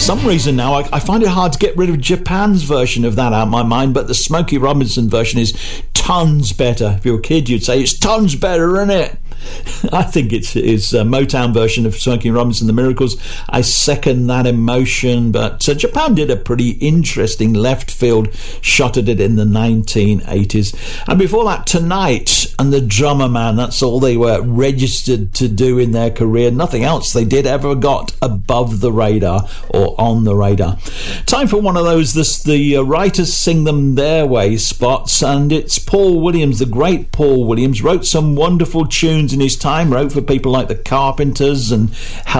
some reason now I find it hard to get rid of Japan's version of that out of my mind, but the Smokey Robinson version is tons better. If you're a kid, you'd say it's tons better, isn't it? I think it's Motown version of Smokey Robinson, The Miracles. I second that emotion, but Japan did a pretty interesting left field shot at it in the 1980s. And before that, Tonight and The Drummer Man. That's all they were registered to do in their career. Nothing else they did ever got above the radar or on the radar. Time for one of those, the writers sing them their way spots, and it's Paul Williams, the great Paul Williams, wrote some wonderful tunes in his time, wrote for people like the Carpenters and